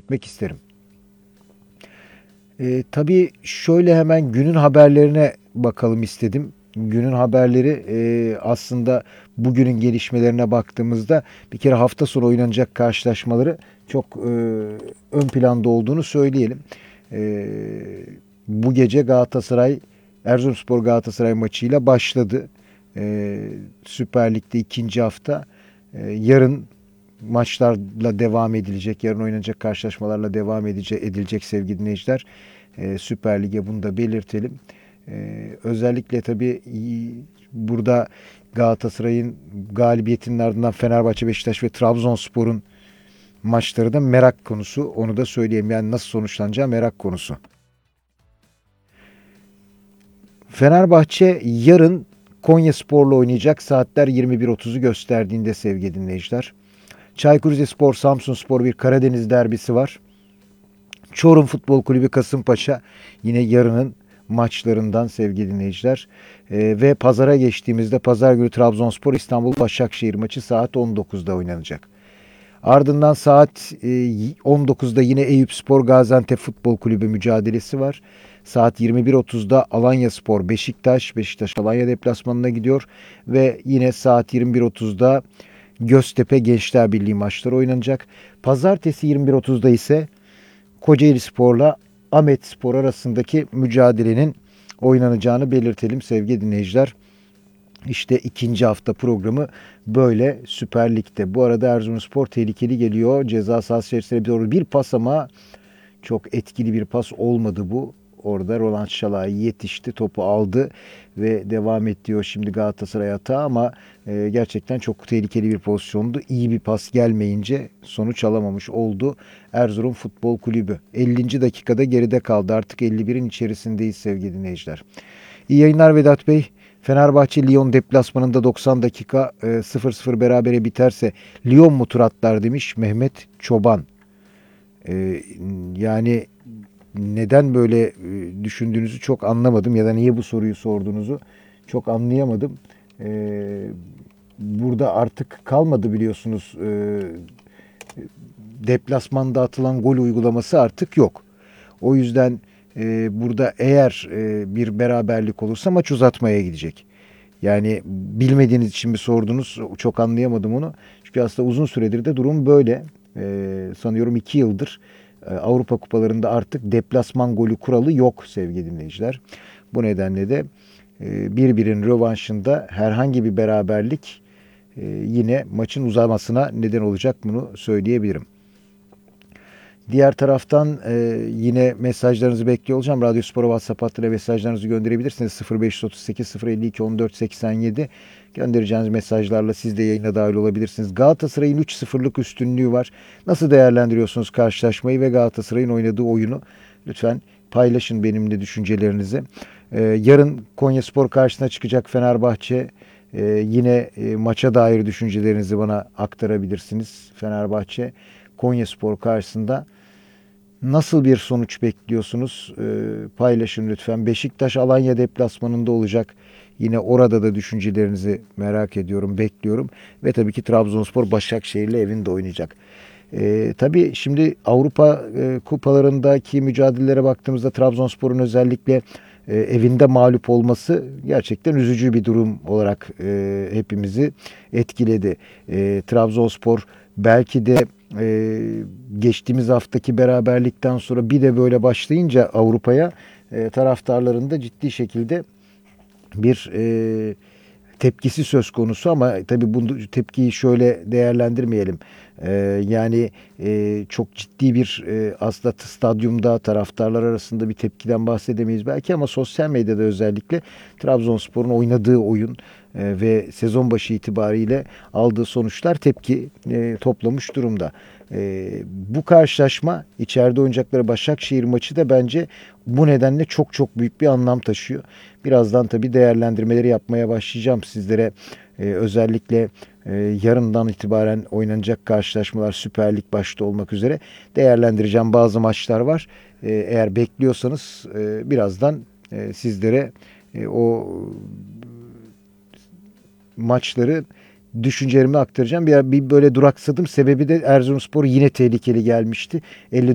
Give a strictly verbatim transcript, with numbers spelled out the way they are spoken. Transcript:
etmek isterim. E, tabii şöyle hemen günün haberlerine bakalım istedim. Günün haberleri e, aslında bugünün gelişmelerine baktığımızda bir kere hafta sonu oynanacak karşılaşmaları çok e, ön planda olduğunu söyleyelim. E, Bu gece Galatasaray Erzurumspor Galatasaray maçıyla başladı. E, Süper Lig'de ikinci hafta. E, yarın maçlarla devam edilecek. Yarın oynanacak karşılaşmalarla devam edilecek, edilecek sevgili dinleyiciler. Ee, Süper Lig'e bunu da belirtelim. Ee, özellikle tabii burada Galatasaray'ın galibiyetinin ardından Fenerbahçe, Beşiktaş ve Trabzonspor'un maçları da merak konusu. Onu da söyleyeyim. Yani nasıl sonuçlanacağı merak konusu. Fenerbahçe yarın Konyaspor'la oynayacak. Saatler yirmi bir otuzu gösterdiğinde sevgili dinleyiciler. Çaykur Rizespor, Samsunspor bir Karadeniz derbisi var. Çorum Futbol Kulübü Kasımpaşa yine yarının maçlarından sevgili dinleyiciler. E, ve pazara geçtiğimizde pazar günü Trabzonspor İstanbul Başakşehir maçı saat on dokuzda oynanacak. Ardından saat e, on dokuzda yine Eyüpspor Gaziantep Futbol Kulübü mücadelesi var. Saat yirmi bir otuzda Alanyaspor Beşiktaş, Beşiktaş Alanya deplasmanına gidiyor ve yine saat yirmi bir otuzda Göztepe Gençler Birliği maçları oynanacak. Pazartesi yirmi bir otuzda ise Kocaelispor'la Ahmetspor arasındaki mücadelenin oynanacağını belirtelim sevgili dinleyiciler. İşte ikinci hafta programı böyle Süper Lig'de. Bu arada Erzurumspor tehlikeli geliyor. Ceza sahası içerisine doğru bir pas ama çok etkili bir pas olmadı bu. Orada Roland Şalay yetişti, topu aldı ve devam et diyor şimdi Galatasaray hata ama e, gerçekten çok tehlikeli bir pozisyondu. İyi bir pas gelmeyince sonuç alamamış oldu Erzurum Futbol Kulübü. ellinci dakikada geride kaldı. Artık elli birin içerisindeyiz sevgili dinleyiciler. İyi yayınlar Vedat Bey. Fenerbahçe Lyon deplasmanında doksan dakika e, sıfır sıfır berabere biterse Lyon mu tur atlar demiş Mehmet Çoban. E, yani neden böyle e, düşündüğünüzü çok anlamadım ya da niye bu soruyu sorduğunuzu çok anlayamadım. E, burada artık kalmadı biliyorsunuz. E, deplasmanda atılan gol uygulaması artık yok. O yüzden e, burada eğer e, bir beraberlik olursa maç uzatmaya gidecek. Yani bilmediğiniz için mi sordunuz? Çok anlayamadım onu. Çünkü aslında uzun süredir de durum böyle. E, sanıyorum iki yıldır e, Avrupa kupalarında artık deplasman golü kuralı yok sevgili dinleyiciler. Bu nedenle de e, birbirinin rövanşında herhangi bir beraberlik e, yine maçın uzamasına neden olacak, bunu söyleyebilirim. Diğer taraftan e, yine mesajlarınızı bekliyor olacağım. Radyo Spor WhatsApp hattıyla mesajlarınızı gönderebilirsiniz. sıfır beş otuz sekiz sıfır elli iki on dört seksen yedi göndereceğiniz mesajlarla siz de yayına dahil olabilirsiniz. Galatasaray'ın üç sıfırlık üstünlüğü var. Nasıl değerlendiriyorsunuz karşılaşmayı ve Galatasaray'ın oynadığı oyunu? Lütfen paylaşın benimle düşüncelerinizi. E, yarın Konyaspor karşısına çıkacak Fenerbahçe. E, yine e, maça dair düşüncelerinizi bana aktarabilirsiniz. Fenerbahçe Konyaspor karşısında nasıl bir sonuç bekliyorsunuz? E, paylaşın lütfen. Beşiktaş Alanya deplasmanında olacak. Yine orada da düşüncelerinizi merak ediyorum, bekliyorum. Ve tabii ki Trabzonspor Başakşehir'le evinde oynayacak. E, tabii şimdi Avrupa e, kupalarındaki mücadelelere baktığımızda Trabzonspor'un özellikle e, evinde mağlup olması gerçekten üzücü bir durum olarak e, hepimizi etkiledi. E, Trabzonspor belki de e, geçtiğimiz haftaki beraberlikten sonra bir de böyle başlayınca Avrupa'ya e, taraftarların da ciddi şekilde bir e, tepkisi söz konusu ama tabii bu tepkiyi şöyle değerlendirmeyelim. Ee, yani e, çok ciddi bir e, aslında stadyumda taraftarlar arasında bir tepkiden bahsedemeyiz belki ama sosyal medyada özellikle Trabzonspor'un oynadığı oyun e, ve sezon başı itibariyle aldığı sonuçlar tepki e, toplamış durumda. E, bu karşılaşma içeride oynayacakları Başakşehir maçı da bence bu nedenle çok çok büyük bir anlam taşıyor. Birazdan tabii değerlendirmeleri yapmaya başlayacağım sizlere. Ee, özellikle e, yarından itibaren oynanacak karşılaşmalar Süper Lig başta olmak üzere değerlendireceğim bazı maçlar var. Ee, eğer bekliyorsanız e, birazdan e, sizlere e, o maçları düşüncelerimi aktaracağım. Bir, bir böyle duraksadım. Sebebi de Erzurumspor yine tehlikeli gelmişti. elli